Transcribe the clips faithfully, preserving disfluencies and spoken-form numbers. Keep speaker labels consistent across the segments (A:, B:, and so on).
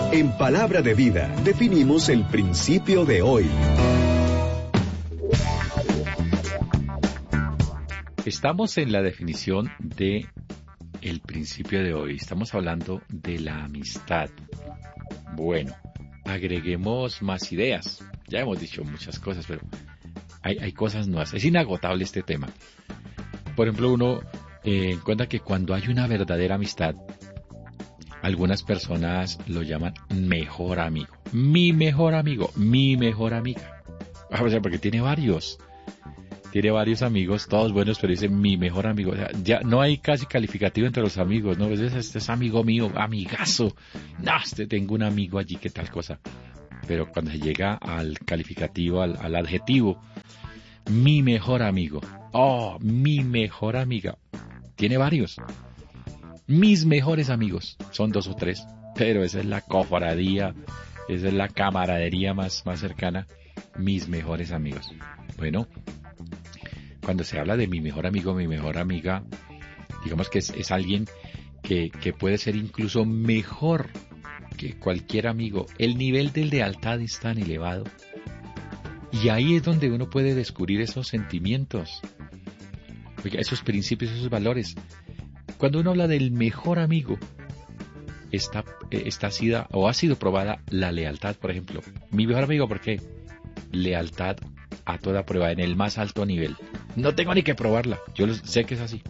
A: En Palabra de Vida definimos el principio de hoy.
B: Estamos en la definición de el principio de hoy. Estamos hablando de la amistad. Bueno, agreguemos más ideas. Ya hemos dicho muchas cosas, pero hay, hay cosas nuevas. Es inagotable este tema. Por ejemplo, uno eh, encuentra que cuando hay una verdadera amistad, algunas personas lo llaman mejor amigo. Mi mejor amigo, mi mejor amiga. O sea, porque tiene varios. Tiene varios amigos, todos buenos, pero dice mi mejor amigo. O sea, ya no hay casi calificativo entre los amigos, ¿no? Este, este es amigo mío, amigazo. No, este tengo un amigo allí, qué tal cosa. Pero cuando se llega al calificativo, al, al adjetivo, mi mejor amigo. Oh, mi mejor amiga. Tiene varios. Mis mejores amigos. Son dos o tres. Pero esa es la cofradía, esa es la camaradería más, más cercana. Mis mejores amigos. Bueno, cuando se habla de mi mejor amigo, mi mejor amiga, digamos que es, es alguien que, que puede ser incluso mejor que cualquier amigo. El nivel de lealtad es tan elevado. Y ahí es donde uno puede descubrir esos sentimientos, esos principios, esos valores. Cuando uno habla del mejor amigo, está, está sido, o ha sido probada la lealtad, por ejemplo. Mi mejor amigo, ¿por qué? Lealtad a toda prueba, en el más alto nivel. No tengo ni que probarla, yo sé que es así.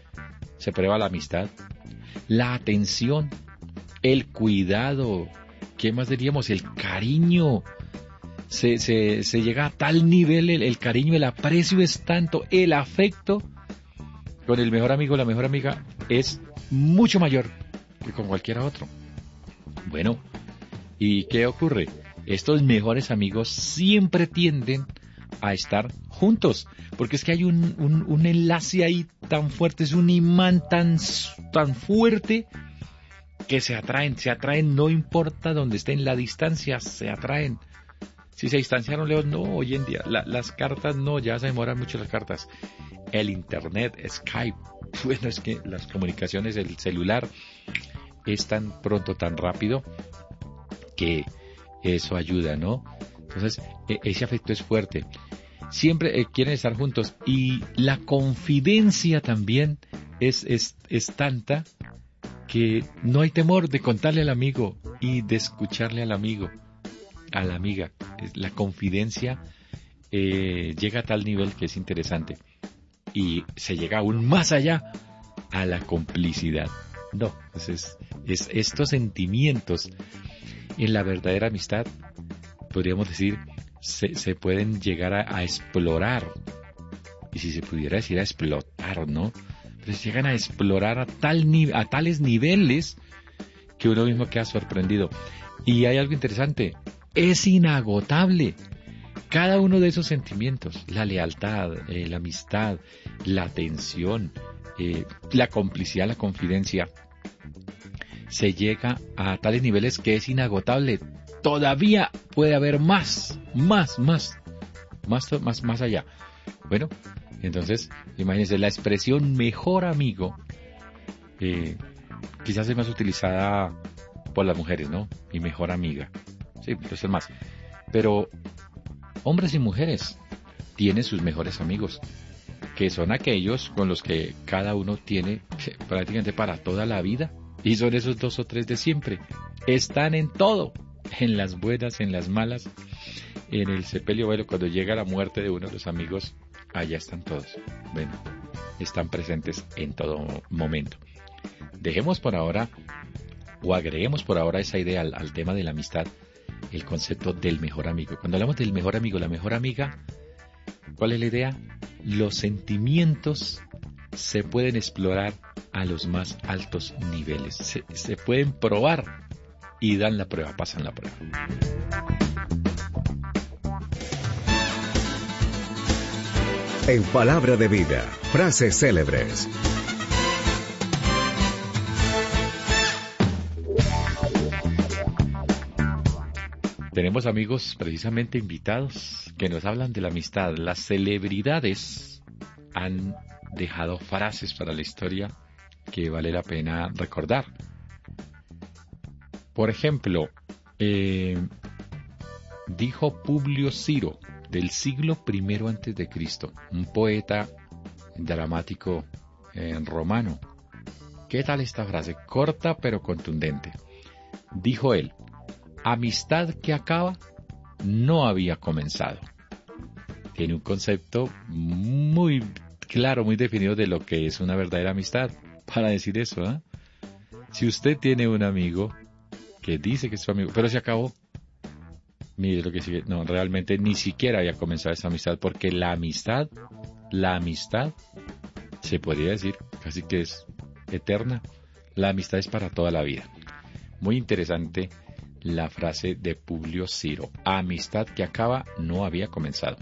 B: Se prueba la amistad, la atención, el cuidado, ¿qué más diríamos? El cariño. Se, se, se llega a tal nivel, el, el cariño, el aprecio es tanto, el afecto con el mejor amigo, la mejor amiga, es mucho mayor que con cualquiera otro. Bueno, ¿y qué ocurre? Estos mejores amigos siempre tienden a estar juntos, porque es que hay un, un, un enlace ahí tan fuerte, es un imán tan, tan fuerte que se atraen, se atraen, no importa dónde estén, la distancia, se atraen. Si se distanciaron, Leo, no, hoy en día, la, las cartas no, ya se demoran mucho las cartas. El internet, Skype, bueno, es que las comunicaciones, el celular, es tan pronto, tan rápido, que eso ayuda, ¿no? Entonces, e- ese afecto es fuerte. Siempre eh, quieren estar juntos y la confidencia también es, es, es tanta que no hay temor de contarle al amigo y de escucharle al amigo, a la amiga. La confidencia eh, llega a tal nivel que es interesante y se llega aún más allá a la complicidad. No, entonces es, estos sentimientos en la verdadera amistad, podríamos decir, se, se pueden llegar a, a explorar, y si se pudiera decir a explotar, ¿no? Pues llegan a explorar a, tal ni, a tales niveles que uno mismo queda sorprendido. Y hay algo interesante, es inagotable. Cada uno de esos sentimientos, la lealtad, eh, la amistad, la atención, eh, la complicidad, la confidencia, se llega a tales niveles que es inagotable. Todavía puede haber más, más, más, más, más, más allá. Bueno, entonces, imagínense, la expresión mejor amigo, eh, quizás es más utilizada por las mujeres, ¿no? Mi mejor amiga. Sí, pues es más. Pero hombres y mujeres tienen sus mejores amigos, que son aquellos con los que cada uno tiene prácticamente para toda la vida. Y son esos dos o tres de siempre. Están en todo, en las buenas, en las malas, en el sepelio. Bueno, cuando llega la muerte de uno de los amigos, allá están todos. Bueno, están presentes en todo momento. Dejemos por ahora, o agreguemos por ahora esa idea al, al tema de la amistad, el concepto del mejor amigo. Cuando hablamos del mejor amigo, la mejor amiga, ¿cuál es la idea? Los sentimientos se pueden explorar a los más altos niveles. Se, se pueden probar y dan la prueba, pasan la prueba.
A: En Palabra de Vida, frases célebres.
B: Tenemos amigos precisamente invitados que nos hablan de la amistad. Las celebridades han dejado frases para la historia que vale la pena recordar. Por ejemplo, Eh, dijo Publio Ciro, del siglo primero antes de Cristo, un poeta dramático eh, romano. ¿Qué tal esta frase? Corta pero contundente. Dijo él: amistad que acaba no había comenzado. Tiene un concepto muy claro, muy definido de lo que es una verdadera amistad para decir eso, ¿eh? Si usted tiene un amigo que dice que es su amigo, pero se acabó, mire lo que sigue. No, realmente ni siquiera había comenzado esa amistad, porque la amistad, la amistad, se podría decir casi que es eterna. La amistad es para toda la vida. Muy interesante la frase de Publio Ciro: amistad que acaba no había comenzado.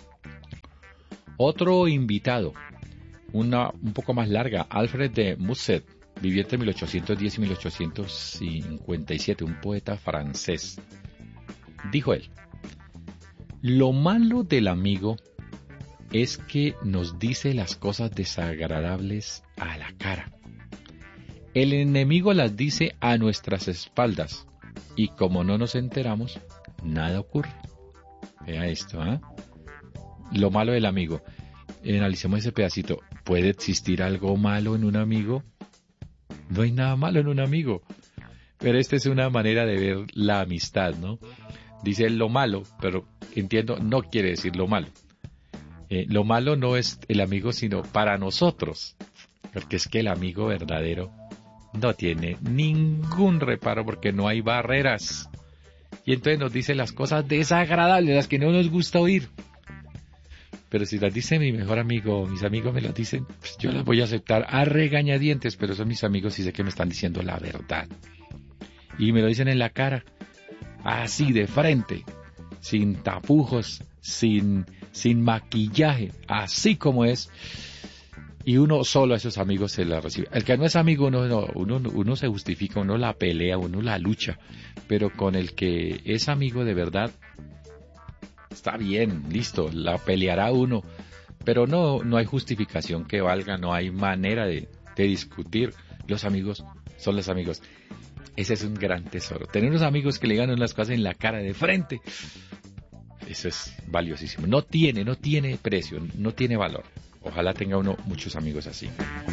B: Otro invitado, una un poco más larga, Alfred de Musset, vivió entre mil ochocientos diez y mil ochocientos cincuenta y siete, un poeta francés. Dijo él: lo malo del amigo es que nos dice las cosas desagradables a la cara. El enemigo las dice a nuestras espaldas, y como no nos enteramos, nada ocurre. Vea esto, ¿eh? Lo malo del amigo. Analicemos ese pedacito. ¿Puede existir algo malo en un amigo? No hay nada malo en un amigo. Pero esta es una manera de ver la amistad, ¿no? Dice lo malo, pero entiendo, no quiere decir lo malo. Eh, lo malo no es el amigo, sino para nosotros. Porque es que el amigo verdadero no tiene ningún reparo, porque no hay barreras. Y entonces nos dice las cosas desagradables, las que no nos gusta oír. Pero si las dice mi mejor amigo, mis amigos me las dicen, pues yo las voy a aceptar a regañadientes, pero son mis amigos y sé que me están diciendo la verdad. Y me lo dicen en la cara, así de frente, sin tapujos, sin, sin maquillaje, así como es. Y uno solo a esos amigos se la recibe. El que no es amigo, uno, no, uno, uno se justifica, uno la pelea, uno la lucha. Pero con el que es amigo de verdad, está bien, listo, la peleará uno. Pero no, no hay justificación que valga, no hay manera de, de discutir. Los amigos son los amigos. Ese es un gran tesoro. Tener unos amigos que le ganan las cosas en la cara de frente, eso es valiosísimo. No tiene, no tiene precio, no tiene valor. Ojalá tenga uno muchos amigos así.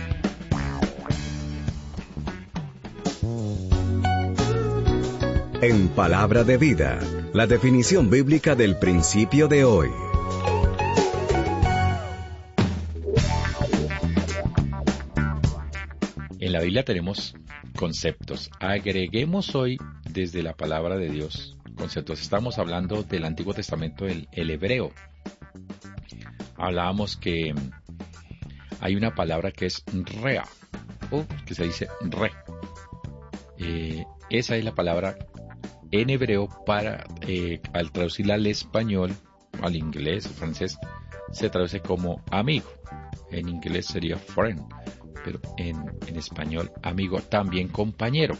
A: En Palabra de Vida, la definición bíblica del principio de hoy.
B: En la Biblia tenemos conceptos. Agreguemos hoy desde la palabra de Dios conceptos. Estamos hablando del Antiguo Testamento, el, el hebreo. Hablábamos que hay una palabra que es rea, o que se dice re. Eh, esa es la palabra en hebreo para, eh, al traducirla al español, al inglés, al francés, se traduce como amigo. En inglés sería friend, pero en, en español amigo, también compañero.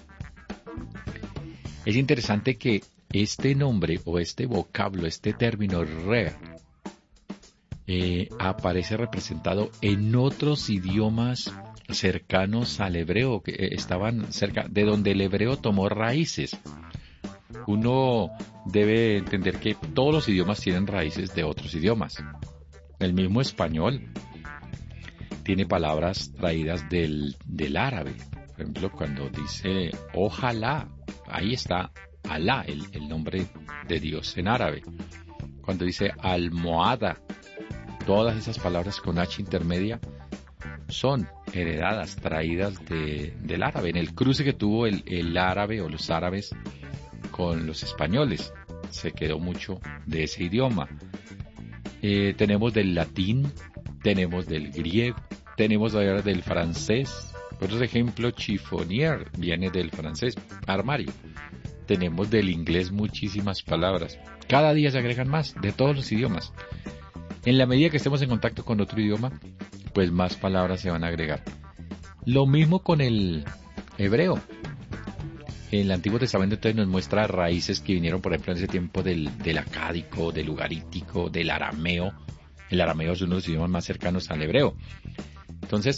B: Es interesante que este nombre o este vocablo, este término rea, eh, aparece representado en otros idiomas cercanos al hebreo, que eh, estaban cerca, de donde el hebreo tomó raíces. Uno debe entender que todos los idiomas tienen raíces de otros idiomas. El mismo español tiene palabras traídas del, del árabe. Por ejemplo, cuando dice ojalá, ahí está Alá, el, el nombre de Dios en árabe. Cuando dice almohada, todas esas palabras con H intermedia son heredadas, traídas de, del árabe. En el cruce que tuvo el, el árabe o los árabes con los españoles, se quedó mucho de ese idioma. Eh, tenemos del latín, tenemos del griego, tenemos ahora del francés. Por ejemplo, chiffonier viene del francés, armario. Tenemos del inglés muchísimas palabras. Cada día se agregan más, de todos los idiomas. En la medida que estemos en contacto con otro idioma, pues más palabras se van a agregar. Lo mismo con el hebreo. El Antiguo Testamento entonces nos muestra raíces que vinieron, por ejemplo, en ese tiempo del, del acádico, del ugarítico, del arameo. El arameo es uno de los idiomas más cercanos al hebreo. Entonces,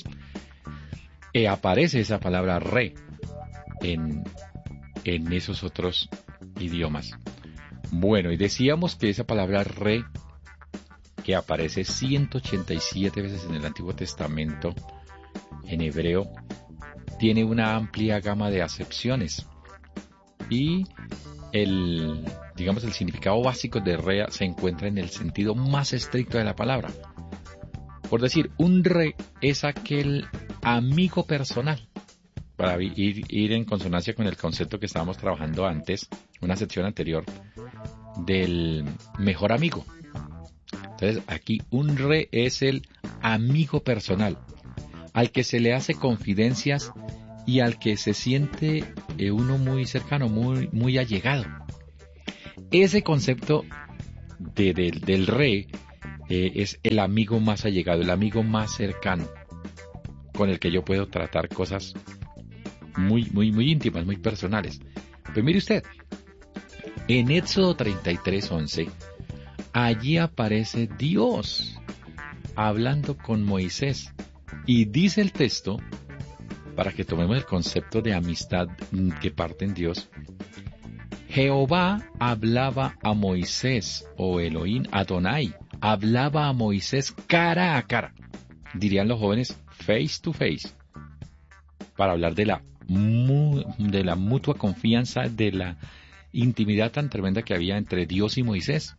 B: eh, aparece esa palabra re en, en esos otros idiomas. Bueno, y decíamos que esa palabra re, que aparece ciento ochenta y siete veces en el Antiguo Testamento, en hebreo, tiene una amplia gama de acepciones. Y el, digamos, el significado básico de re se encuentra en el sentido más estricto de la palabra. Por decir, un re es aquel amigo personal. Para ir, ir en consonancia con el concepto que estábamos trabajando antes, una sección anterior, del mejor amigo. Entonces, aquí un re es el amigo personal, al que se le hace confidencias y al que se siente eh, uno muy cercano, muy, muy allegado. Ese concepto de, de, del re eh, es el amigo más allegado, el amigo más cercano, con el que yo puedo tratar cosas muy, muy, muy íntimas, muy personales. Pues mire usted, en Éxodo treinta y tres, once, allí aparece Dios hablando con Moisés. Y dice el texto, para que tomemos el concepto de amistad que parte en Dios, Jehová hablaba a Moisés, o Elohim Adonai, hablaba a Moisés cara a cara, dirían los jóvenes, face to face, para hablar de la, mu- de la mutua confianza, de la intimidad tan tremenda que había entre Dios y Moisés.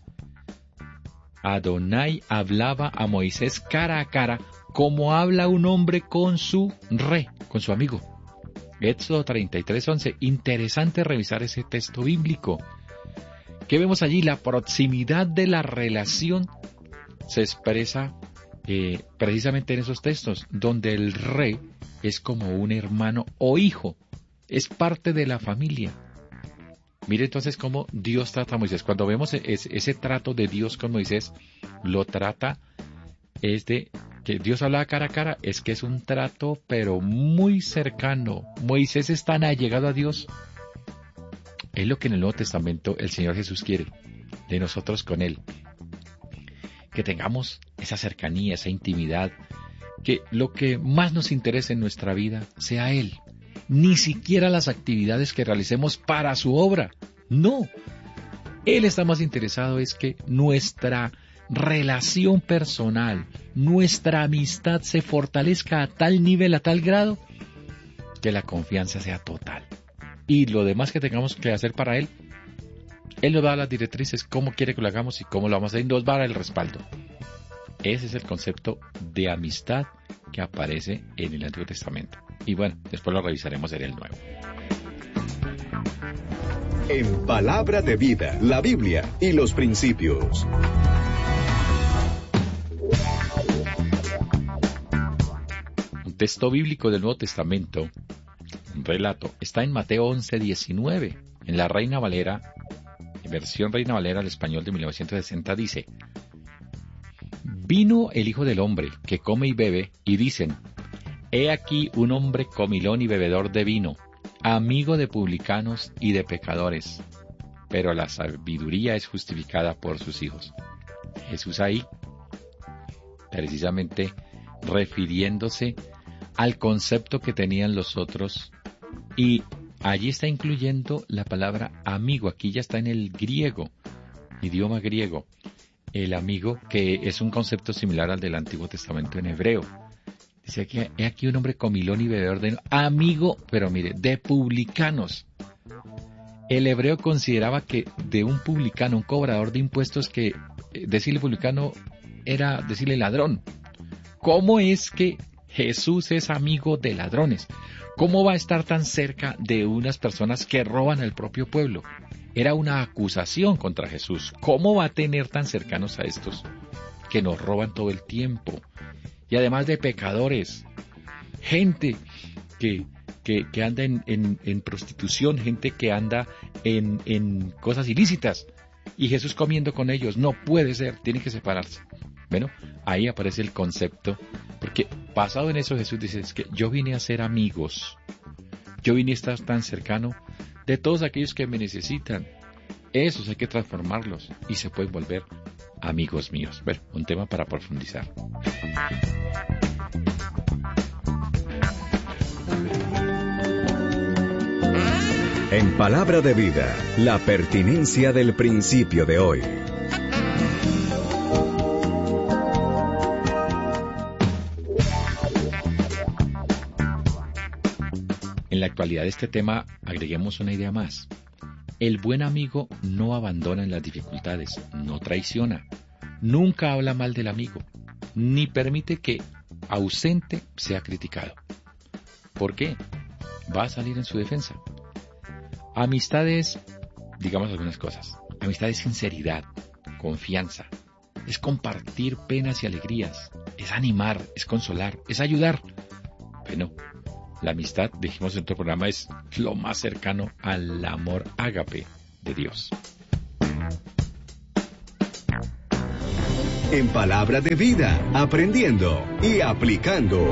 B: Adonai hablaba a Moisés cara a cara, como habla un hombre con su re, con su amigo. Éxodo treinta y tres, once. Interesante revisar ese texto bíblico. ¿Qué vemos allí? La proximidad de la relación se expresa eh, precisamente en esos textos, donde el re es como un hermano o hijo, es parte de la familia. Mire entonces cómo Dios trata a Moisés. Cuando vemos ese, ese trato de Dios con Moisés, lo trata, es de que Dios habla cara a cara, es que es un trato pero muy cercano. Moisés es tan allegado a Dios. Es lo que en el Nuevo Testamento el Señor Jesús quiere de nosotros con Él. Que tengamos esa cercanía, esa intimidad, que lo que más nos interese en nuestra vida sea Él. Ni siquiera las actividades que realicemos para su obra. No. Él está más interesado es que nuestra relación personal, nuestra amistad se fortalezca a tal nivel, a tal grado, que la confianza sea total. Y lo demás que tengamos que hacer para Él, Él nos da las directrices, cómo quiere que lo hagamos y cómo lo vamos a hacer, y nos va a dar el respaldo. Ese es el concepto de amistad que aparece en el Antiguo Testamento. Y bueno, después lo revisaremos en el Nuevo.
A: En Palabra de Vida, la Biblia y los principios.
B: Un texto bíblico del Nuevo Testamento, un relato, está en Mateo once, diecinueve. En la Reina Valera, en versión Reina Valera al español de mil novecientos sesenta, dice: Vino el Hijo del Hombre, que come y bebe, y dicen: He aquí un hombre comilón y bebedor de vino, amigo de publicanos y de pecadores, pero la sabiduría es justificada por sus hijos. Jesús ahí, precisamente refiriéndose al concepto que tenían los otros, y allí está incluyendo la palabra amigo. Aquí ya está en el griego, idioma griego, el amigo, que es un concepto similar al del Antiguo Testamento en hebreo. Dice que he aquí un hombre comilón y bebedor de vino, amigo, pero mire, de publicanos. El hebreo consideraba que de un publicano, un cobrador de impuestos, que decirle publicano era decirle ladrón. ¿Cómo es que Jesús es amigo de ladrones? ¿Cómo va a estar tan cerca de unas personas que roban al propio pueblo? Era una acusación contra Jesús. ¿Cómo va a tener tan cercanos a estos que nos roban todo el tiempo? Y además de pecadores, gente que, que, que anda en, en, en prostitución, gente que anda en, en cosas ilícitas, y Jesús comiendo con ellos. No puede ser, tiene que separarse. Bueno, ahí aparece el concepto, porque basado en eso Jesús dice, es que yo vine a ser amigos, yo vine a estar tan cercano de todos aquellos que me necesitan. Esos hay que transformarlos y se pueden volver amigos míos. Bueno, un tema para profundizar.
A: En Palabra de Vida, la pertinencia del principio de hoy.
B: En la actualidad de este tema, agreguemos una idea más. El buen amigo no abandona en las dificultades, no traiciona, nunca habla mal del amigo, ni permite que ausente sea criticado. ¿Por qué? Va a salir en su defensa. Amistad es, digamos algunas cosas, amistad es sinceridad, confianza, es compartir penas y alegrías, es animar, es consolar, es ayudar. Bueno, la amistad, dijimos en otro programa, es lo más cercano al amor ágape de Dios.
A: En Palabra de Vida, aprendiendo y aplicando.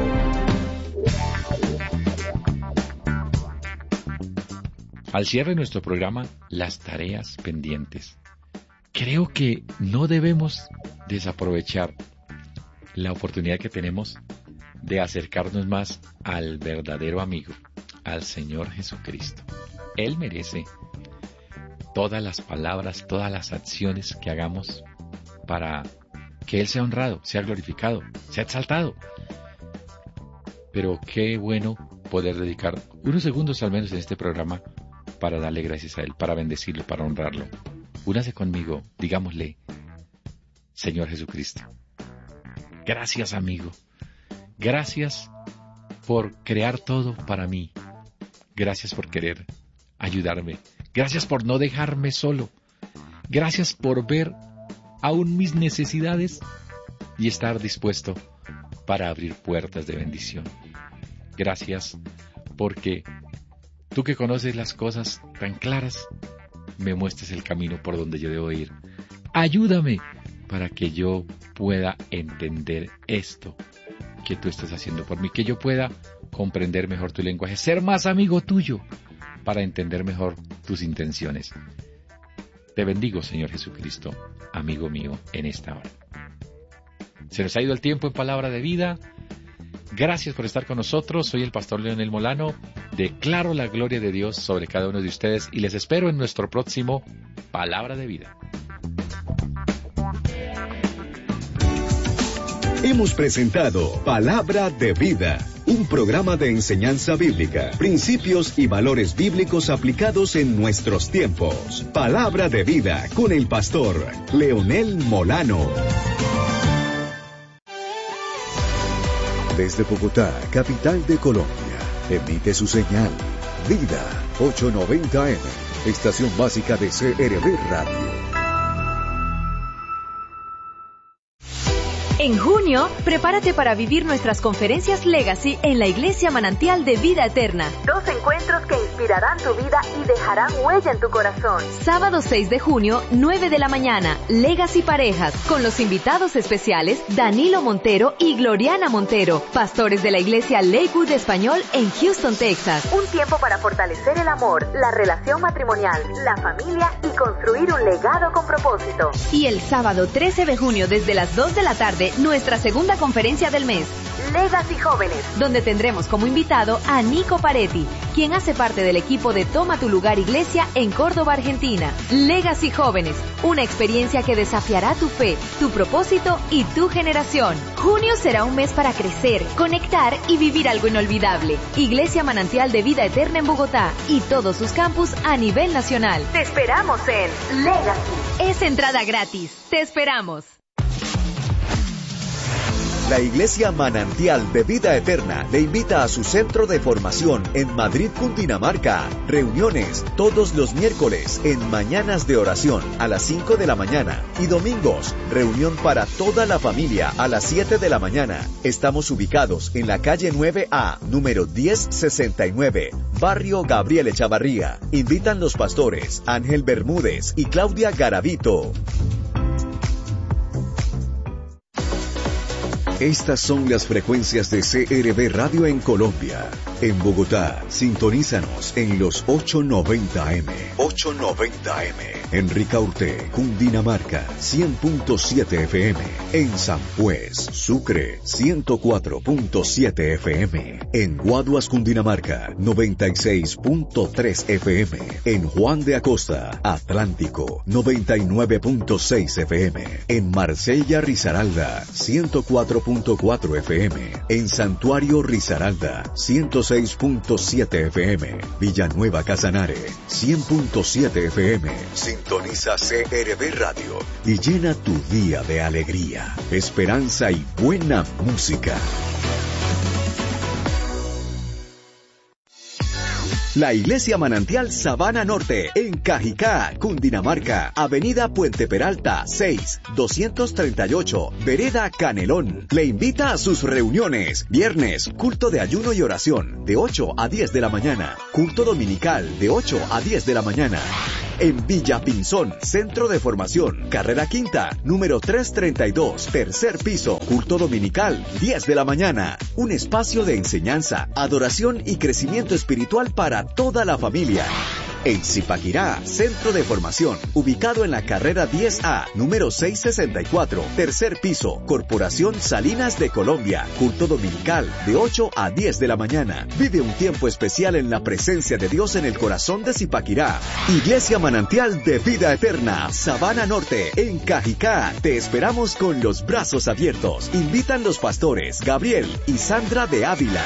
B: Al cierre de nuestro programa, las tareas pendientes. Creo que no debemos desaprovechar la oportunidad que tenemos de acercarnos más al verdadero amigo, al Señor Jesucristo. Él merece todas las palabras, todas las acciones que hagamos para que Él sea honrado, sea glorificado, sea exaltado. Pero qué bueno poder dedicar unos segundos al menos en este programa para darle gracias a Él, para bendecirlo, para honrarlo. Únase conmigo, digámosle: Señor Jesucristo, gracias amigo, gracias por crear todo para mí, gracias por querer ayudarme, gracias por no dejarme solo, gracias por ver aún mis necesidades y estar dispuesto para abrir puertas de bendición. Gracias porque tú que conoces las cosas tan claras, me muestres el camino por donde yo debo ir. Ayúdame para que yo pueda entender esto que tú estás haciendo por mí, que yo pueda comprender mejor tu lenguaje, ser más amigo tuyo para entender mejor tus intenciones. Te bendigo, Señor Jesucristo, amigo mío, en esta hora. Se nos ha ido el tiempo en Palabra de Vida. Gracias por estar con nosotros. Soy el pastor Leonel Molano. Declaro la gloria de Dios sobre cada uno de ustedes y les espero en nuestro próximo Palabra de Vida.
A: Hemos presentado Palabra de Vida, un programa de enseñanza bíblica, principios y valores bíblicos aplicados en nuestros tiempos. Palabra de Vida con el pastor Leonel Molano. Desde Bogotá, capital de Colombia, emite su señal Vida ochocientos noventa eme, estación básica de C R B Radio.
C: En junio, prepárate para vivir nuestras conferencias Legacy en la Iglesia Manantial de Vida Eterna. Dos encuentros que inspirarán tu vida y dejarán huella en tu corazón. Sábado seis de junio, nueve de la mañana, Legacy Parejas, con los invitados especiales Danilo Montero y Gloriana Montero, pastores de la Iglesia Lakewood Español en Houston, Texas. Un tiempo para fortalecer el amor, la relación matrimonial, la familia y construir un legado con propósito. Y el sábado trece de junio, desde las dos de la tarde, nuestra segunda conferencia del mes, Legacy Jóvenes, donde tendremos como invitado a Nico Paretti, quien hace parte del equipo de Toma tu Lugar Iglesia en Córdoba, Argentina. Legacy Jóvenes, una experiencia que desafiará tu fe, tu propósito y tu generación. Junio será un mes para crecer, conectar y vivir algo inolvidable. Iglesia Manantial de Vida Eterna en Bogotá y todos sus campus a nivel nacional. Te esperamos en Legacy. Es entrada gratis. Te esperamos.
A: La Iglesia Manantial de Vida Eterna le invita a su centro de formación en Madrid, Cundinamarca. Reuniones todos los miércoles en Mañanas de Oración a las cinco de la mañana y domingos, reunión para toda la familia a las siete de la mañana. Estamos ubicados en la calle nueve A, número diez sesenta y nueve, Barrio Gabriel Echavarría. Invitan los pastores Ángel Bermúdez y Claudia Garavito. Estas son las frecuencias de C R B Radio en Colombia. En Bogotá, sintonízanos en los ochocientos noventa A M. ochocientos noventa A M. En Ricaurte, Cundinamarca, cien punto siete F M. En San Juez, Sucre, ciento cuatro punto siete F M. En Guaduas, Cundinamarca, noventa y seis punto tres F M. En Juan de Acosta, Atlántico, noventa y nueve punto seis F M. En Marsella, Risaralda, ciento cuatro punto cuatro F M. En Santuario Risaralda, ciento seis punto siete F M. Villanueva Casanare, cien punto siete F M. Sintoniza C R B Radio y llena tu día de alegría, esperanza y buena música. La Iglesia Manantial Sabana Norte, en Cajicá, Cundinamarca, Avenida Puente Peralta, seis, doscientos treinta y ocho, Vereda Canelón. Le invita a sus reuniones. Viernes, culto de ayuno y oración, de ocho a diez de la mañana. Culto dominical, de ocho a diez de la mañana. En Villa Pinzón, Centro de Formación, Carrera Quinta, número trescientos treinta y dos, tercer piso, culto dominical, diez de la mañana. Un espacio de enseñanza, adoración y crecimiento espiritual para toda la familia. En Zipaquirá, Centro de Formación, ubicado en la carrera diez A, número seiscientos sesenta y cuatro, tercer piso, Corporación Salinas de Colombia, culto dominical, de ocho a diez de la mañana. Vive un tiempo especial en la presencia de Dios en el corazón de Zipaquirá. Iglesia Manantial de Vida Eterna, Sabana Norte, en Cajicá. Te esperamos con los brazos abiertos. Invitan los pastores Gabriel y Sandra de Ávila.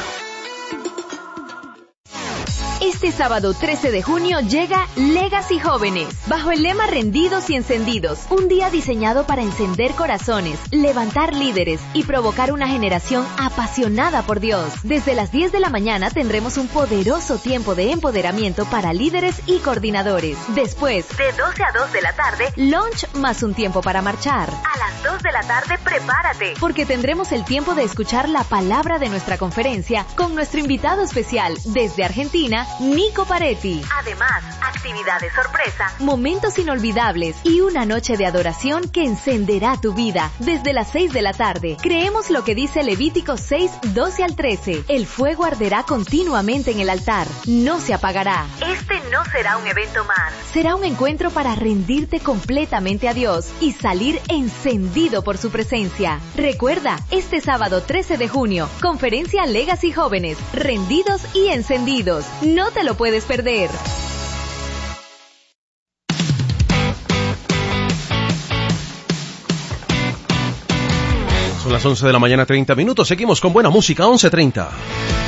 C: Este sábado trece de junio llega Legacy Jóvenes, bajo el lema Rendidos y Encendidos, un día diseñado para encender corazones, levantar líderes y provocar una generación apasionada por Dios. Desde las diez de la mañana tendremos un poderoso tiempo de empoderamiento para líderes y coordinadores. Después, de doce a dos de la tarde, lunch más un tiempo para marchar. A las dos de la tarde, prepárate, porque tendremos el tiempo de escuchar la palabra de nuestra conferencia con nuestro invitado especial desde Argentina, Nico Paretti. Además, actividades sorpresa, momentos inolvidables y una noche de adoración que encenderá tu vida. Desde las seis de la tarde, creemos lo que dice Levítico seis, doce al trece. El fuego arderá continuamente en el altar, no se apagará. Este no será un evento más. Será un encuentro para rendirte completamente a Dios y salir encendido por su presencia. Recuerda, este sábado trece de junio, conferencia Legacy Jóvenes, rendidos y encendidos. No te lo puedes perder.
D: Son las once de la mañana, treinta minutos. Seguimos con buena música, once treinta.